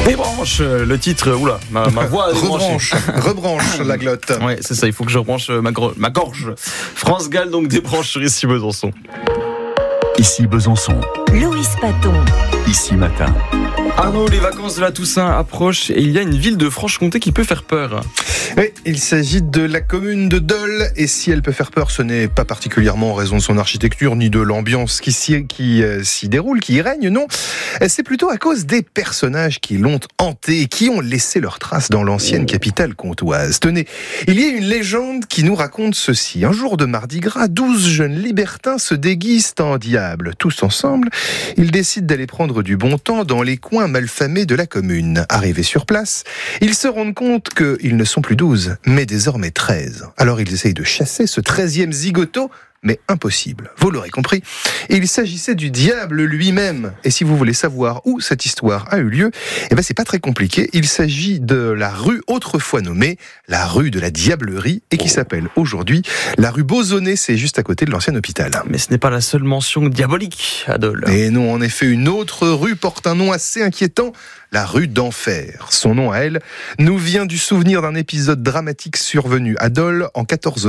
Débranche, le titre, ma voix rebranche la glotte. Ouais, c'est ça, il faut que je rebranche ma gorge. France Gall, donc débranche sur Ici Besançon. Ici Besançon. Loïs Paton. Ici Matin. Arnaud, les vacances de la Toussaint approchent et il y a une ville de Franche-Comté qui peut faire peur. Oui, il s'agit de la commune de Dole, et si elle peut faire peur, ce n'est pas particulièrement en raison de son architecture ni de l'ambiance qui s'y déroule, qui y règne, non. C'est plutôt à cause des personnages qui l'ont hantée, qui ont laissé leurs traces dans l'ancienne capitale comtoise. Tenez, il y a une légende qui nous raconte ceci. Un jour de Mardi Gras, 12 jeunes libertins se déguisent en diables. Tous ensemble, ils décident d'aller prendre du bon temps dans les coins malfamés de la commune. Arrivés sur place, ils se rendent compte qu'ils ne sont plus 12, mais désormais 13. Alors ils essayent de chasser ce 13e zigoto, mais impossible. Vous l'aurez compris, il s'agissait du diable lui-même. Et si vous voulez savoir où cette histoire a eu lieu, c'est pas très compliqué. Il s'agit de la rue autrefois nommée la rue de la Diablerie et qui s'appelle aujourd'hui la rue Bauzonnet. C'est juste à côté de l'ancien hôpital. Mais ce n'est pas la seule mention diabolique à Dole. Et non, en effet, une autre rue porte un nom assez inquiétant, la rue d'Enfer. Son nom à elle nous vient du souvenir d'un épisode dramatique survenu à Dole en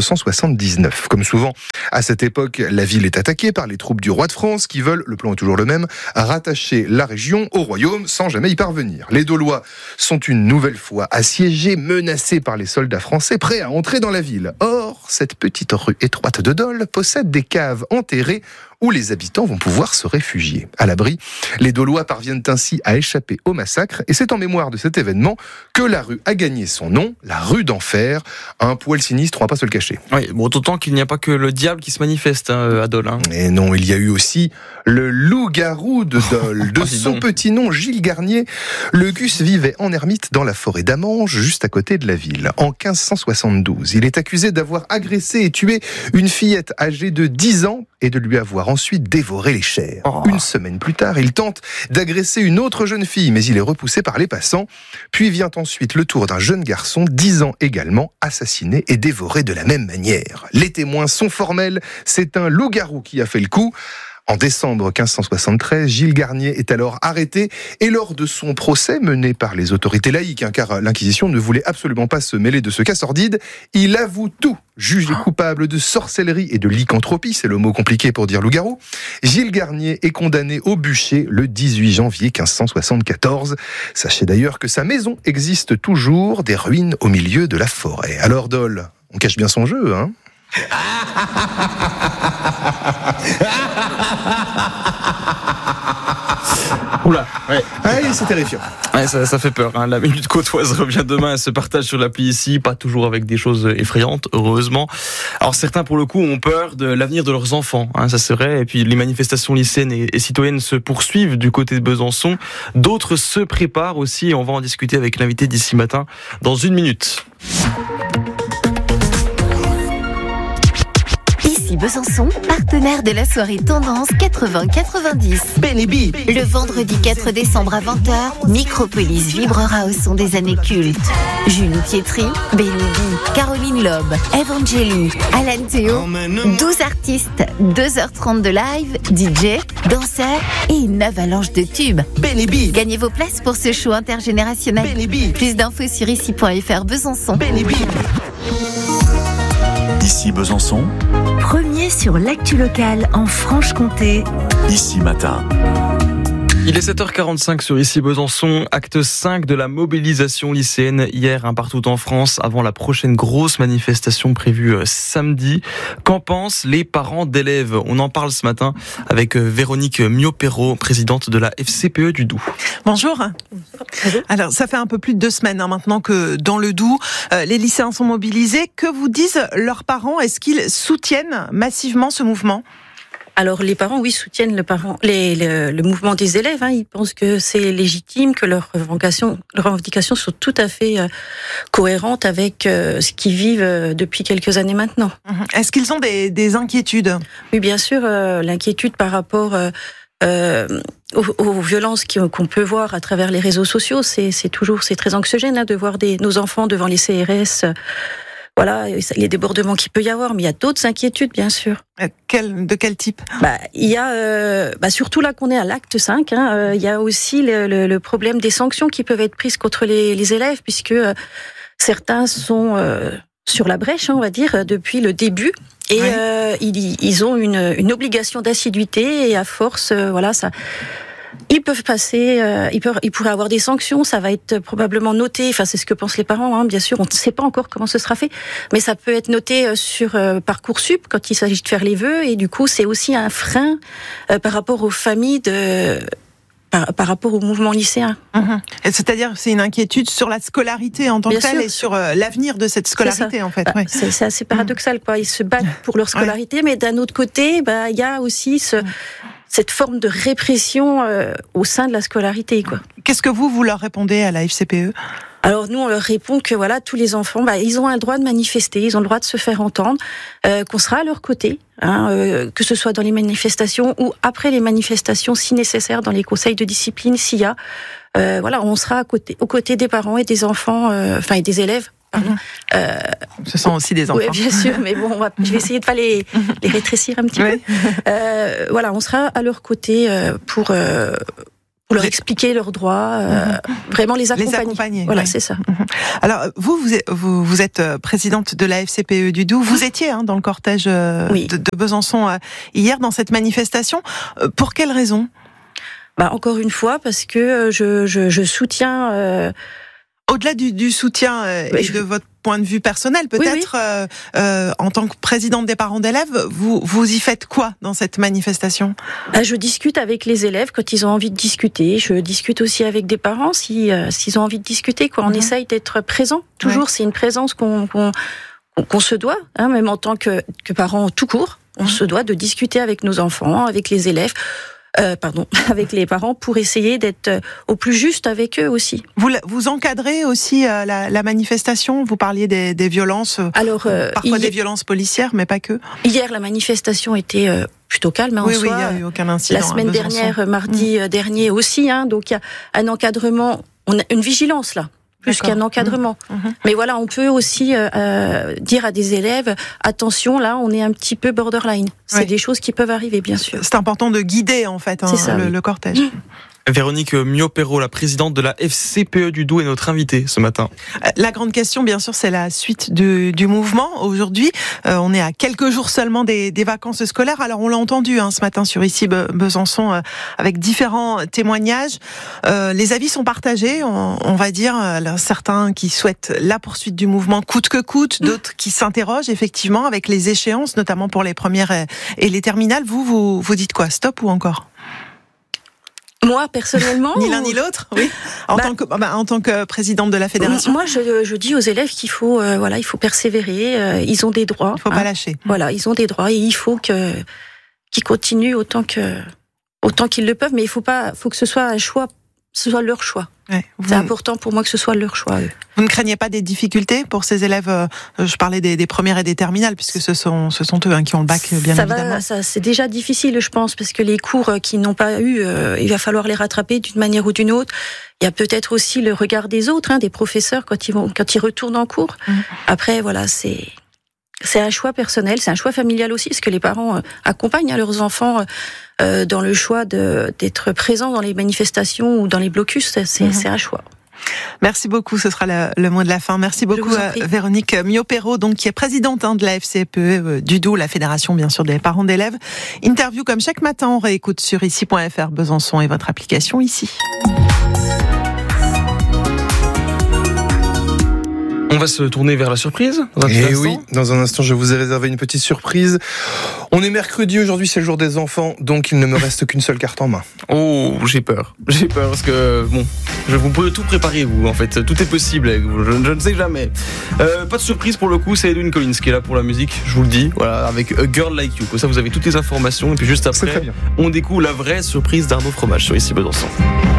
1479. Comme souvent, à cette époque, la ville est attaquée par les troupes du roi de France qui veulent, le plan est toujours le même, rattacher la région au royaume sans jamais y parvenir. Les Daulois sont une nouvelle fois assiégés, menacés par les soldats français, prêts à entrer dans la ville. Or, cette petite rue étroite de Dole possède des caves enterrées où les habitants vont pouvoir se réfugier. À l'abri, les Daulois parviennent ainsi à échapper au massacre, et c'est en mémoire de cet événement que la rue a gagné son nom, la rue d'Enfer. Un poil sinistre, on va pas se le cacher. Oui, bon, d'autant qu'il n'y a pas que le diable qui se manifeste à Dole. Et non, il y a eu aussi le loup-garou de Dole. De son petit nom, Gilles Garnier, le Gus vivait en ermite dans la forêt d'Amange, juste à côté de la ville. En 1572, il est accusé d'avoir agressé et tué une fillette âgée de 10 ans et de lui avoir ensuite dévoré les chairs. Une semaine plus tard, il tente d'agresser une autre jeune fille, mais il est repoussé par les passants. Puis vient ensuite le tour d'un jeune garçon, 10 ans également, assassiné et dévoré de la même manière. Les témoins sont formels, c'est un loup-garou qui a fait le coup. En décembre 1573, Gilles Garnier est alors arrêté et lors de son procès mené par les autorités laïques, car l'Inquisition ne voulait absolument pas se mêler de ce cas sordide, il avoue tout. Jugé coupable de sorcellerie et de lycanthropie, c'est le mot compliqué pour dire loup-garou, Gilles Garnier est condamné au bûcher le 18 janvier 1574. Sachez d'ailleurs que sa maison existe toujours, des ruines au milieu de la forêt. Alors Dole, on cache bien son jeu, hein ? Oula, ouais. Allez, c'est terrifiant. Ouais, ça fait peur. La Minute Côtoise revient demain. Elle se partage sur l'appli ici, pas toujours avec des choses effrayantes, heureusement. Alors certains, pour le coup, ont peur de l'avenir de leurs enfants. Ça c'est vrai. Et puis les manifestations lycéennes et citoyennes se poursuivent du côté de Besançon. D'autres se préparent aussi. Et on va en discuter avec l'invité d'ici matin dans 1 minute. Besançon, partenaire de la soirée Tendance 80-90. Benny Le vendredi 4 décembre à 20h, Micropolis vibrera au son des années cultes. Julie Pietri, Benny B, Caroline Loeb, Evangeli, Alan Théo, 12 artistes, 2h30 de live, DJ, danseurs et une avalanche de tubes. Benny B. Gagnez vos places pour ce show intergénérationnel. Benny B. Plus d'infos sur ici.fr Besançon. Benny B. Ici Besançon. Premier sur l'actu locale en Franche-Comté. Ici Matin. Il est 7h45 sur Ici Besançon, acte 5 de la mobilisation lycéenne hier partout en France avant la prochaine grosse manifestation prévue samedi. Qu'en pensent les parents d'élèves ? On en parle ce matin avec Véronique Miopero, présidente de la FCPE du Doubs. Bonjour. Alors, ça fait un peu plus de 2 semaines maintenant que dans le Doubs, les lycéens sont mobilisés. Que vous disent leurs parents ? Est-ce qu'ils soutiennent massivement ce mouvement ? Alors les parents, oui, soutiennent le mouvement des élèves. Ils pensent que c'est légitime, que leurs revendications sont tout à fait cohérentes avec ce qu'ils vivent depuis quelques années maintenant. Est-ce qu'ils ont des inquiétudes ? Oui, bien sûr, l'inquiétude par rapport aux violences qu'on peut voir à travers les réseaux sociaux, c'est très anxiogène de voir nos enfants devant les CRS voilà, les débordements qu'il peut y avoir, mais il y a d'autres inquiétudes, bien sûr. De quel type ? Il y a surtout là qu'on est à l'acte 5, il y a aussi le problème des sanctions qui peuvent être prises contre les élèves, puisque certains sont sur la brèche, on va dire, depuis le début. Et ils ont une obligation d'assiduité, et à force, ça... Ils peuvent passer, ils pourraient avoir des sanctions, ça va être probablement noté, enfin c'est ce que pensent les parents, bien sûr, on ne sait pas encore comment ce sera fait, mais ça peut être noté sur Parcoursup quand il s'agit de faire les vœux, et du coup c'est aussi un frein par rapport aux familles, par rapport au mouvement lycéen. C'est-à-dire c'est une inquiétude sur la scolarité en tant que telle et sur l'avenir de cette scolarité en fait. C'est assez paradoxal, quoi. Ils se battent pour leur scolarité, mais d'un autre côté, il y a aussi cette forme de répression au sein de la scolarité, quoi. Qu'est-ce que vous leur répondez à la FCPE ? Alors nous, on leur répond que tous les enfants, ils ont un droit de manifester, ils ont le droit de se faire entendre, qu'on sera à leur côté, que ce soit dans les manifestations ou après les manifestations, si nécessaire, dans les conseils de discipline, s'il y a. On sera aux côtés des parents et des enfants, et des élèves. Ce sont aussi des enfants. Oui, bien sûr, mais bon, je vais essayer de pas les rétrécir un petit peu. On sera à leur côté pour leur expliquer leurs droits, vraiment les accompagner. Voilà, c'est ça. Alors, vous êtes présidente de la FCPE du Doubs. Vous étiez dans le cortège de Besançon hier dans cette manifestation. Pour quelle raison ? Encore une fois, parce que je soutiens... Au-delà du soutien et de votre point de vue personnel, peut-être, en tant que présidente des parents d'élèves, vous y faites quoi dans cette manifestation ? Je discute avec les élèves quand ils ont envie de discuter. Je discute aussi avec des parents s'ils ont envie de discuter. On essaye d'être présent. Toujours, c'est une présence qu'on se doit, même en tant que parents tout court. On se doit de discuter avec nos enfants, avec les élèves. Avec les parents pour essayer d'être au plus juste avec eux aussi. Vous encadrez aussi la manifestation. Vous parliez des violences, parfois des violences policières, mais pas que. Hier, la manifestation était plutôt calme en soi. Oui, il n'y a eu aucun incident. La semaine dernière, mardi dernier aussi. Donc il y a un encadrement, on a une vigilance là. Plus qu'un encadrement. Mais on peut aussi dire à des élèves, attention, là, on est un petit peu borderline. C'est des choses qui peuvent arriver, bien sûr. C'est important de guider, en fait, le cortège. Véronique Miot-Perrault, la présidente de la FCPE du Doubs, est notre invitée ce matin. La grande question, bien sûr, c'est la suite du mouvement. Aujourd'hui, on est à quelques jours seulement des vacances scolaires. Alors, on l'a entendu ce matin sur ici Besançon, avec différents témoignages. Les avis sont partagés, on va dire. Certains qui souhaitent la poursuite du mouvement coûte que coûte, d'autres qui s'interrogent effectivement avec les échéances, notamment pour les premières et les terminales. Vous dites quoi ? Stop ou encore ? Moi, personnellement... Ni l'un ni l'autre, oui. En tant que présidente de la fédération. Moi, je dis aux élèves qu'il faut, il faut persévérer. Ils ont des droits. Il faut pas lâcher. Voilà, ils ont des droits et il faut qu'ils continuent autant qu'ils le peuvent. Mais il faut que ce soit un choix, ce soit leur choix. C'est important pour moi que ce soit leur choix. Vous ne craignez pas des difficultés pour ces élèves ? Je parlais des premières et des terminales, puisque ce sont eux qui ont le bac, bien évidemment. C'est déjà difficile, je pense, parce que les cours qu'ils n'ont pas eu, il va falloir les rattraper d'une manière ou d'une autre. Il y a peut-être aussi le regard des autres, des professeurs quand ils retournent en cours. Après, c'est un choix personnel, c'est un choix familial aussi, parce que les parents accompagnent leurs enfants dans le choix d'être présents dans les manifestations ou dans les blocus. C'est un choix. Merci beaucoup, ce sera le mot de la fin. Merci beaucoup Véronique Miot-Perrault, qui est présidente de la FCPE du Doubs, la fédération bien sûr des parents d'élèves. Interview comme chaque matin, on réécoute sur ici.fr Besançon et votre application ici. On va se tourner vers la surprise. Oui, dans un instant, je vous ai réservé une petite surprise. On est mercredi, aujourd'hui c'est le jour des enfants, donc il ne me reste qu'une seule carte en main. Oh, j'ai peur parce que, vous pouvez tout préparer, vous, en fait. Tout est possible, je ne sais jamais. Pas de surprise pour le coup, c'est Edwyn Collins qui est là pour la musique, je vous le dis, voilà, avec A Girl Like You. Comme ça, vous avez toutes les informations, et puis juste après, on découvre la vraie surprise d'Arnaud Fromage sur ici Besançon.